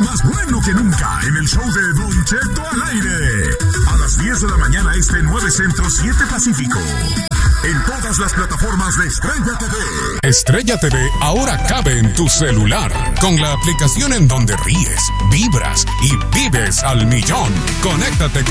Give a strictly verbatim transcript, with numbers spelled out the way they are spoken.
más bueno que nunca en el show de Don Cheto al aire. A las diez de la mañana este, nueve Centro, siete Pacífico. En todas las plataformas de Estrella T V. Estrella T V ahora cabe en tu celular. Con la aplicación en donde ríes, vibras y vives al millón. Conéctate con